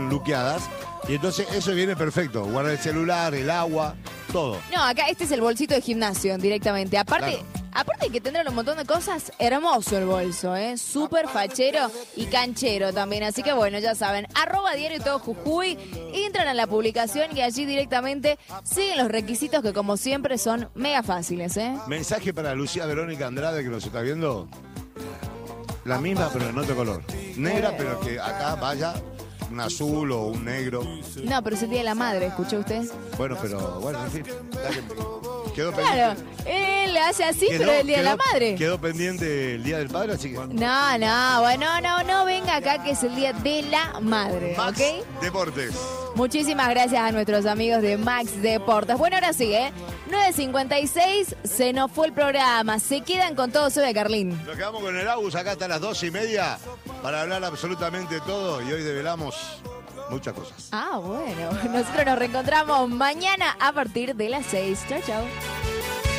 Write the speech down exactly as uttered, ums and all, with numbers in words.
bien luqueadas. Y entonces eso viene perfecto. Guarda el celular, el agua, todo. No, acá este es el bolsito de gimnasio directamente. Aparte, Claro. aparte de que tendrán un montón de cosas, hermoso el bolso, ¿eh? Súper fachero y canchero también. Así que bueno, ya saben, arroba diario todo Jujuy, entran a la publicación y allí directamente siguen los requisitos que como siempre son mega fáciles, ¿eh? Mensaje para Lucía Verónica Andrade que nos está viendo. La misma pero en otro color. Negra pero que acá vaya un azul o un negro. No, pero es el Día de la Madre, ¿escuchó usted? Bueno, pero bueno, en fin. Quedó Claro, pendiente. él hace así, Quedó- pero es el Día de la quedó- Madre. Quedó pendiente el Día del Padre, así que... No, no, bueno, no, no, venga acá que es el Día de la Madre, Max ¿ok? Deportes. Muchísimas gracias a nuestros amigos de Max Deportes. Bueno, ahora sí, ¿eh? nueve cincuenta y seis, se nos fue el programa. Se quedan con todo, soy de Carlín. Nos quedamos con el Agus acá hasta las doce y media para hablar absolutamente todo y hoy develamos muchas cosas. Ah, bueno, nosotros nos reencontramos mañana a partir de las seis. Chau, chau.